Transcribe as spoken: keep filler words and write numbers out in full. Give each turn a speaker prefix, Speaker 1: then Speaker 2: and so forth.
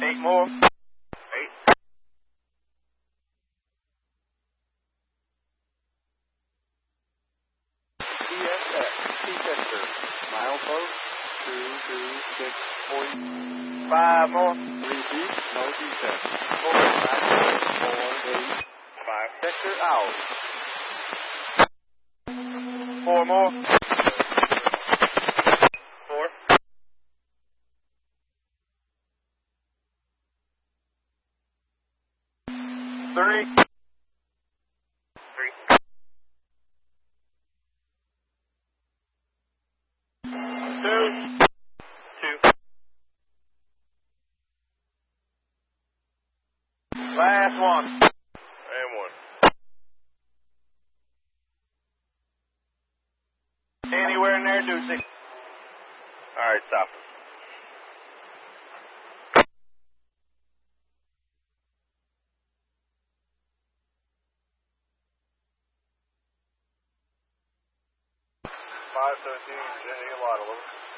Speaker 1: Eight more. Eight. T S X, T-Tester, milepost, two two six four. Five more. Repeat, no T-Test. Four, nine, four, eight. Five. Sector out. Four more. Four. Three. Three. Two. Two. Last one. And one. Anywhere in there, Deucey. All right, stop. five seventeen, Jenny, a lot of them.